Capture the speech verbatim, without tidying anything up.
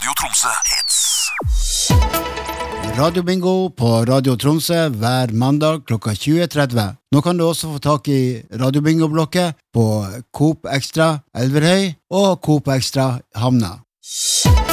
Radio Tromsø Hits. Radio Bingo på Radio Tromsø hver mandag klokka tjue tretti. Nå kan du også få tak i Radio Bingo-blokket på Coop Extra Elverhøy og Coop Extra Havna.